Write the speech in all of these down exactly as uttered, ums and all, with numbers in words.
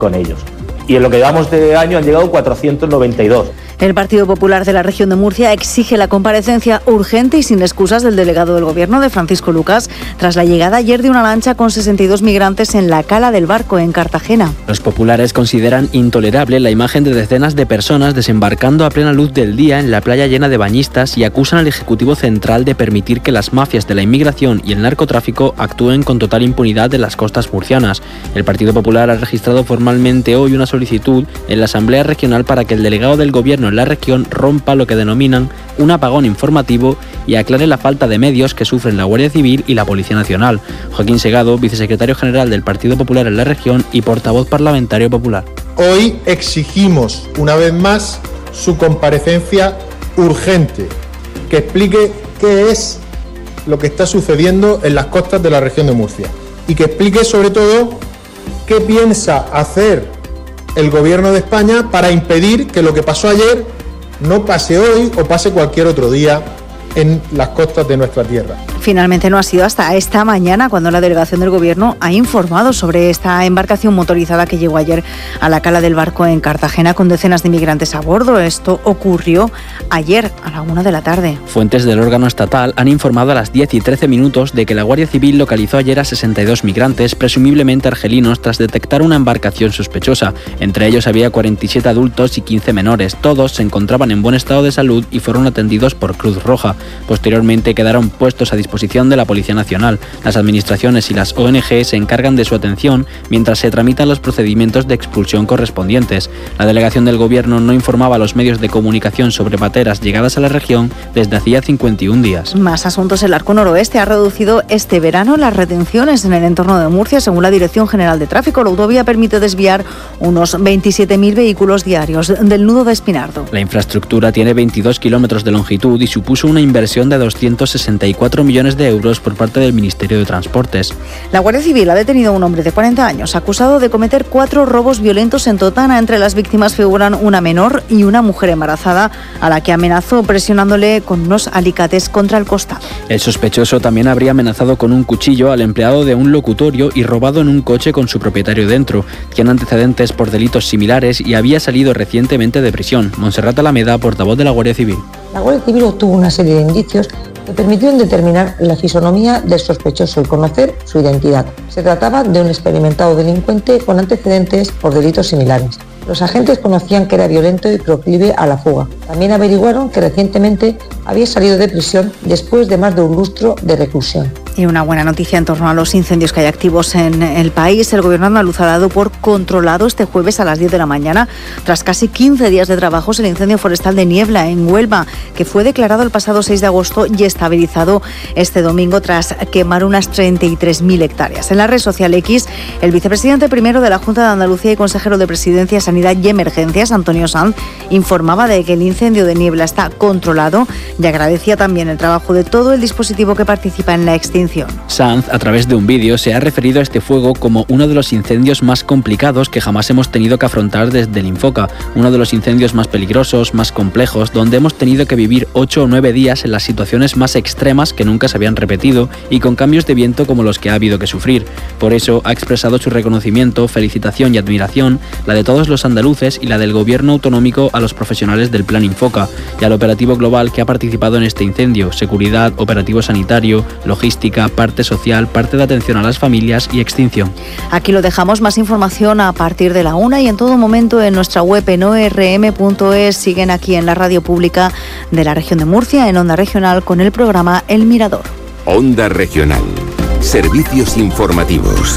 con ellos. Y en lo que llevamos de año han llegado cuatrocientos noventa y dos. El Partido Popular de la región de Murcia exige la comparecencia urgente y sin excusas del delegado del Gobierno, de Francisco Lucas, tras la llegada ayer de una lancha con sesenta y dos migrantes en la cala del Barco, en Cartagena. Los populares consideran intolerable la imagen de decenas de personas desembarcando a plena luz del día en la playa llena de bañistas y acusan al Ejecutivo Central de permitir que las mafias de la inmigración y el narcotráfico actúen con total impunidad en las costas murcianas. El Partido Popular ha registrado formalmente hoy una solicitud en la Asamblea Regional para que el delegado del Gobierno en la región rompa lo que denominan un apagón informativo y aclare la falta de medios que sufren la Guardia Civil y la Policía Nacional. Joaquín Segado, vicesecretario general del Partido Popular en la región y portavoz parlamentario popular. Hoy exigimos una vez más su comparecencia urgente, que explique qué es lo que está sucediendo en las costas de la región de Murcia y que explique sobre todo qué piensa hacer el Gobierno de España para impedir que lo que pasó ayer no pase hoy o pase cualquier otro día en las costas de nuestra tierra. Finalmente no ha sido hasta esta mañana cuando la delegación del Gobierno ha informado sobre esta embarcación motorizada que llegó ayer a la cala del Barco en Cartagena con decenas de inmigrantes a bordo. Esto ocurrió ayer a la una de la tarde. Fuentes del órgano estatal han informado a las diez y trece minutos de que la Guardia Civil localizó ayer a sesenta y dos migrantes, presumiblemente argelinos, tras detectar una embarcación sospechosa. Entre ellos había cuarenta y siete adultos y quince menores. Todos se encontraban en buen estado de salud y fueron atendidos por Cruz Roja. Posteriormente quedaron puestos a disposición de la Policía Nacional. Las administraciones y las O N G se encargan de su atención mientras se tramitan los procedimientos de expulsión correspondientes. La delegación del Gobierno no informaba a los medios de comunicación sobre pateras llegadas a la región desde hacía cincuenta y un días. Más asuntos. El Arco Noroeste ha reducido este verano las retenciones en el entorno de Murcia. Según la Dirección General de Tráfico, la autovía permite desviar unos veintisiete mil vehículos diarios del nudo de Espinardo. La infraestructura tiene veintidós kilómetros de longitud y supuso una inversión de doscientos sesenta y cuatro millones de euros por parte del Ministerio de Transportes. La Guardia Civil ha detenido a un hombre de cuarenta años acusado de cometer cuatro robos violentos en Totana. Entre las víctimas figuran una menor y una mujer embarazada a la que amenazó presionándole con unos alicates contra el costado. El sospechoso también habría amenazado con un cuchillo al empleado de un locutorio y robado en un coche con su propietario dentro. Tiene antecedentes por delitos similares y había salido recientemente de prisión. Montserrat Alameda, portavoz de la Guardia Civil. La Guardia Civil obtuvo una serie de indicios que permitieron determinar la fisonomía del sospechoso y conocer su identidad. Se trataba de un experimentado delincuente con antecedentes por delitos similares. Los agentes conocían que era violento y proclive a la fuga. También averiguaron que recientemente había salido de prisión después de más de un lustro de reclusión. Y una buena noticia en torno a los incendios que hay activos en el país. El Gobierno andaluz ha dado por controlado este jueves a las diez de la mañana, tras casi quince días de trabajos, el incendio forestal de Niebla, en Huelva, que fue declarado el pasado seis de agosto y estabilizado este domingo tras quemar unas treinta y tres mil hectáreas. En la red social X, el vicepresidente primero de la Junta de Andalucía y consejero de Presidencia, Sanidad y Emergencias, Antonio Sanz, informaba de que el incendio de Niebla está controlado y agradecía también el trabajo de todo el dispositivo que participa en la extinción. Sanz, a través de un vídeo, se ha referido a este fuego como uno de los incendios más complicados que jamás hemos tenido que afrontar desde el Infoca, uno de los incendios más peligrosos, más complejos, donde hemos tenido que vivir ocho o nueve días en las situaciones más extremas que nunca se habían repetido y con cambios de viento como los que ha habido que sufrir. Por eso ha expresado su reconocimiento, felicitación y admiración, la de todos los andaluces y la del Gobierno autonómico a los profesionales del Plan Infoca y al operativo global que ha participado en este incendio: seguridad, operativo sanitario, logística, parte social, parte de atención a las familias y extinción. Aquí lo dejamos. Más información a partir de la una y en todo momento en nuestra web en o r m punto es. Siguen aquí en la radio pública de la región de Murcia, en Onda Regional, con el programa El Mirador. Onda Regional. Servicios informativos.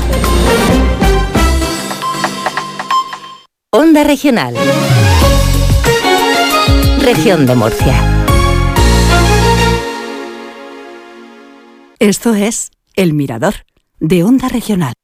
Onda Regional. Región de Murcia. Esto es El Mirador, de Onda Regional.